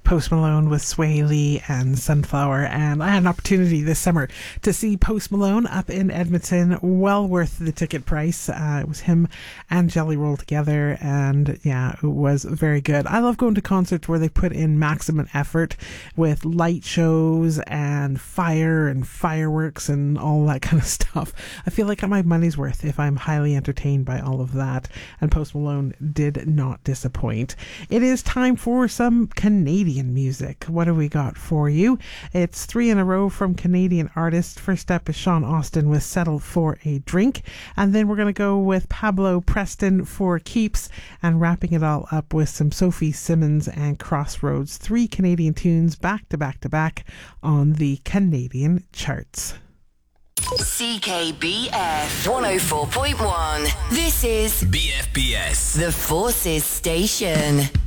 Post Malone with Sway Lee and Sunflower, and I had an opportunity this summer to see Post Malone up in Edmonton. Well worth the ticket price. It was him and Jelly Roll together, and yeah, it was very good. I love going to concerts where they put in maximum effort with light shows and fire and fireworks and all that kind of stuff. I feel like I got my money's worth if I'm highly entertained by all of that, and Post Malone did not disappoint. It is time for some Canadian music. What have we got for you? It's 3 in a row from Canadian artists. First up is Sean Austin with Settle for a Drink, and then we're going to go with Pablo Preston for Keeps, and wrapping it all up with some Sophie Simmons and Crossroads. 3 Canadian tunes back to back to back on the Canadian charts. CKBF 104.1. This is BFBS, the Forces Station.